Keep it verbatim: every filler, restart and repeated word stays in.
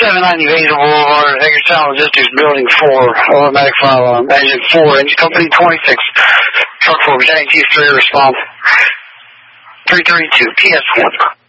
seven ninety Vaser Boulevard, Hagerstown Logistics, Building four, automatic fire alarm, engine four, engine company twenty-six, truck four, presenting T S three, response three thirty-two, T S one.